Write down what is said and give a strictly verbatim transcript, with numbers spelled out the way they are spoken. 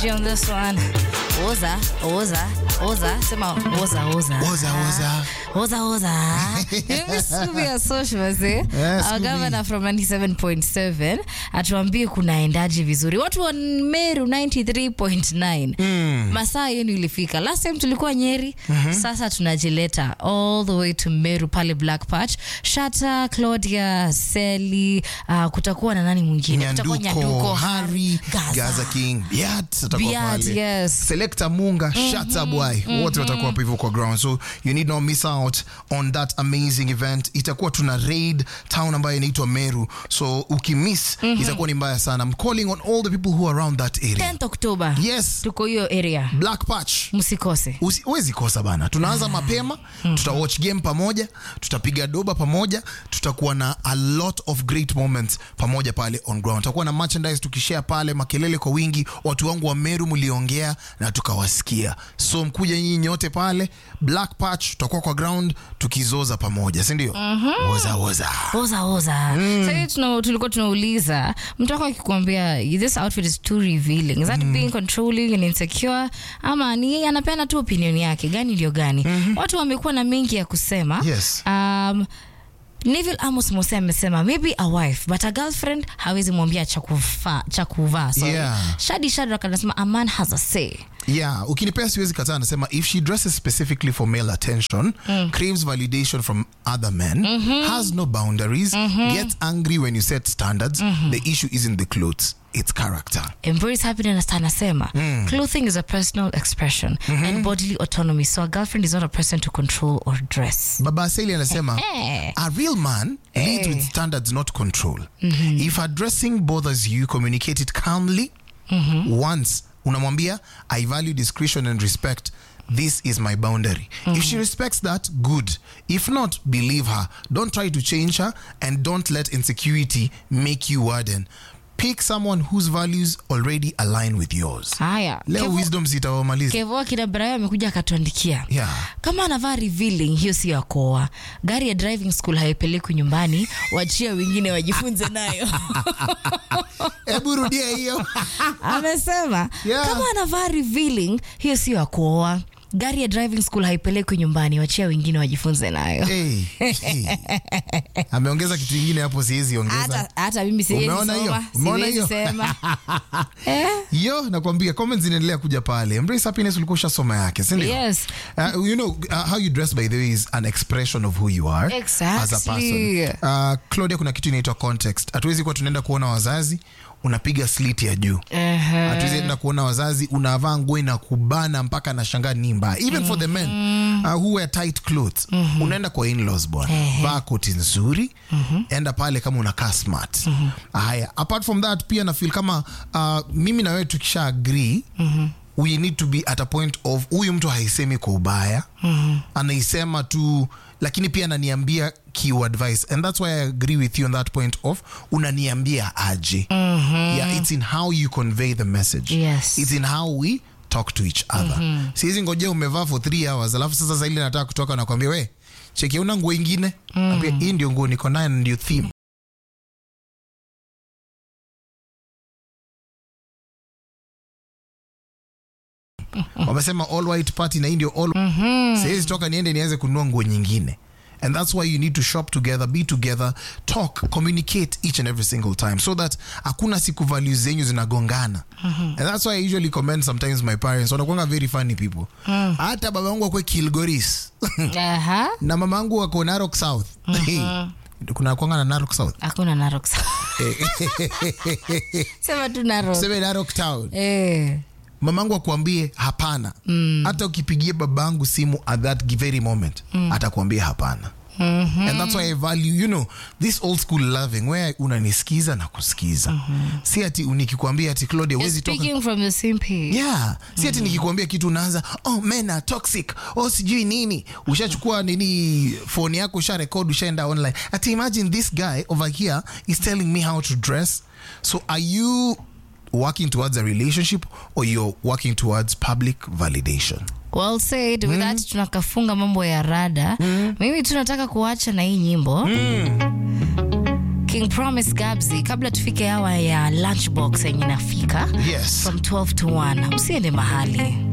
energy on this one. Oza, Oza, Oza. Sema Oza, Oza. Oza, Oza. Oza, Oza. You miss Scooby ya social, eh? Yes, Our governor from ninety-seven point seven. Atuambie kunaendaje vizuri. Watu wa Meru ninety-three point nine. Mm. Masaa yenu ilifika. Last time tulikuwa Nyeri. Mm-hmm. Sasa tunajileta all the way to Meru pale Black Patch. Shata, Claudia, Sally, uh, kutakuwa na nani mwingine? Kutakuwa Nyanduko, Harry, Gaza, Gaza King, Biat, atakuwa Biat, pale. yes. Selector Munga, mm-hmm. Shata Boy, mm-hmm. wote watakuwa hivyo kwa ground. So you need not miss out on that amazing event. Itakuwa tuna raid town ambayo inaitwa Meru. So ukimiss, mm-hmm. itakuwa ni mbaya sana. I'm calling on all the people who are around that area. tenth October. Yes. Tuko hiyo area. Black Patch. Msikose. Uwezi kosa bana. Tunaanza mapema, mm-hmm. tuta watch game pamoja, tutapiga doba pamoja, tutakuwa na a lot of great moments pamoja pale on ground. Tutakuwa na merchandise tukishare pale, makelele kwa wingi. Watu wangu wa Meru mliongea na tukawasikia. So mkuja nyinyi nyote pale Black Patch, tutakuwa kwa ground tukizoza pamoja, si ndio? Mm-hmm. Oza oza. Oza oza. Mm. Sasa tuna tulikuwa tunauliza, mtu wako akikwambia this outfit is too revealing. Is that mm. being controlling and insecure? Ama ni yeye anapeana tu opinion yake, gani ndio gani? Mm-hmm. Watu wamekuwa na mengi ya kusema. Yes. Um Neville Amos Mose amesema maybe a wife but a girlfriend hawezi mwambia cha kuvaa cha kuvaa. So yeah. Shadi Shadrack anasema a man has a say. Yeah, ukinipea siwezi kataa. Anasema if she dresses specifically for male attention, mm. craves validation from other men, mm-hmm. has no boundaries, mm-hmm. gets angry when you set standards, mm-hmm. the issue isn't the clothes, it's character. Embrace happiness anasema mm. clothing is a personal expression, mm-hmm. and bodily autonomy, so a girlfriend is not a person to control or dress. Baba Aseli anasema a real man leads with standards, not control. Mm-hmm. If her dressing bothers you, communicate it calmly. Mm-hmm. Once unamwambia I value discretion and respect, this is my boundary. Mm-hmm. If she respects that, good. If not, believe her. Don't try to change her, and don't let insecurity make you harden. Pick someone whose values already align with yours. Haya. Leo Kevo, wisdom zitawamaliza. Kevo kina Brian amekuja akatuandikia. Yeah. Kama anavaa revealing, hiyo si yakoa. Gari ya driving school haipelekwi nyumbani, wachia wengine wajifunze nayo. Hebu rudia hiyo. Amesema yeah. kama anavaa revealing, hiyo si yakoa. Gari ya driving school haipelekwi nyumbani, wachia wengine wajifunze nayo. Hey, hey. Ameongeza kitu kingine hapo, siwezi ongeza. Hata hata mimi siwezi soma. Umeona hiyo? Umeona hiyo? Sema. Eh? Yo, nakwambia comments zinaendelea kuja pale. Embrace happiness ulikuwa ushasoma yake, si ndio? Yes. Uh, you know uh, how you dress by the way is an expression of who you are. Exactly. As a person. Uh, Claudia, kuna kitu inaitwa context. Hatuwezi kuwa tunaenda kuona wazazi unapiga slit ya juu. Uh-huh. Hatuwezi enda kuona wazazi unavaa nguo na kubana mpaka nashangaa ni mbaya. Even mm-hmm. for the men uh, who wear tight clothes, mm-hmm. unaenda kwa in-laws bwana. Uh-huh. Vaa koti nzuri, mm-hmm. enda pale kama unakaa smart. Mm-hmm. Haya, apart from that pia na feel kama uh, mimi na wewe tukisha agree, mm-hmm. we need to be at a point of huyu mtu haisemi kwa ubaya, mm-hmm. anaisema tu lakini pia ananiambia key advice, and that's why I agree with you on that point of unaniambia aje. Mm-hmm. Yeah, it's in how you convey the message. Yes. It's in how we talk to each other. Mm-hmm. Siwezi ngojea umevaa for three hours alafu sasa zaidi nataka kutoka na kwambia we cheki una nguo nyingine. Ambia hii ndio nguo niko nayo ndio theme. Wamesema all white party na ndio all. Mm-hmm. Siwezi toka niende nianze kununua nguo nyingine. And that's why you need to shop together, be together, talk, communicate each and every single time so that hakuna siku values zenyu zinagongana. Mm-hmm. And that's why I usually commend sometimes my parents. Wanakuanga very funny people. Mm. Hata baba wangu akwe Kilgoris. Uh-huh. Na mama wangu wako Narok South. Mm-hmm. Kuna kuanga na Narok South? Hakuna Narok South. Sema tu Narok. Sema Narok Town. Eh. Mamangu akwambie hapana. Mm. Hata ukipigia babangu simu at that very moment, mm. atakwambia hapana. Mm-hmm. And that's why I value, you know, this old school loving where unanisikiza na kusikiza. Mm-hmm. Si ati unikikwambia ati Claudia wezi toka. Speaking from the same page. Yeah. Si ati mm-hmm. nikikwambia kitu unaanza, oh men are toxic, oh sijui nini. Ushachukua nini phone yako, usha record, ushaenda online. Ati imagine this guy over here is telling me how to dress. So are you working towards a relationship or you're working towards public validation? Well said. With mm. that tunakafunga mambo ya rada. Mm. Mimi tunataka kuacha na hii nyimbo. Mm. King Promise Gabzi, kabla tufike hawa ya lunchbox yenye inafika Yes. from twelve to one, usiende mahali.